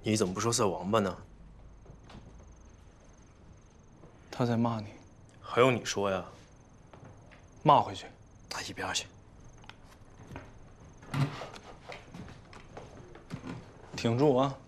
你怎么不说色王八呢？ 他在骂你， 还用你说呀？ 骂回去。 他一边去。 挺住啊！